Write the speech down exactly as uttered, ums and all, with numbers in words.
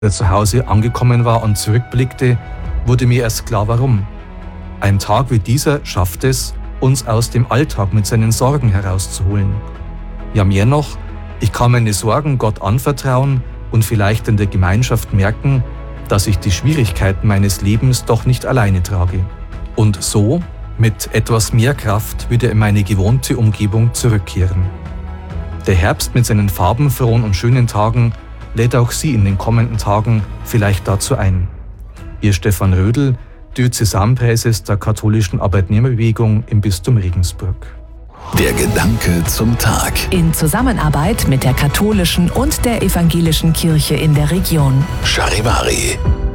der zu Hause angekommen war und zurückblickte, wurde mir erst klar, warum. Ein Tag wie dieser schafft es, uns aus dem Alltag mit seinen Sorgen herauszuholen. Ja, mehr noch, ich kann meine Sorgen Gott anvertrauen und vielleicht in der Gemeinschaft merken, dass ich die Schwierigkeiten meines Lebens doch nicht alleine trage. Und so, mit etwas mehr Kraft, wieder in meine gewohnte Umgebung zurückkehren. Der Herbst mit seinen farbenfrohen und schönen Tagen lädt auch Sie in den kommenden Tagen vielleicht dazu ein. Ihr Stefan Rödl, Diözesanpräses der katholischen Arbeitnehmerbewegung im Bistum Regensburg. Der Gedanke zum Tag. In Zusammenarbeit mit der katholischen und der evangelischen Kirche in der Region. Charivari.